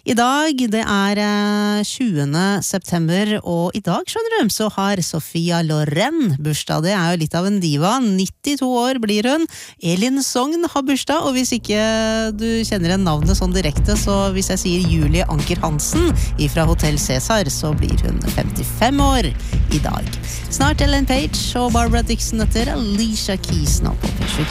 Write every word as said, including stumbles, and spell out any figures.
I dag, det er tjuende september, og i dag, skjønner du, så har Sofia Loren bursdag. Det er jo litt av en diva. nittito år blir hun. Elin Sogn har bursdag, og hvis ikke du kjenner en navnet sånn direkte, så hvis jeg sier Julie Anker Hansen fra Hotel Cæsar, så blir hun femtifem år i dag. Snart Ellen Page og Barbara Dixon etter Alicia Keys nå på P sju.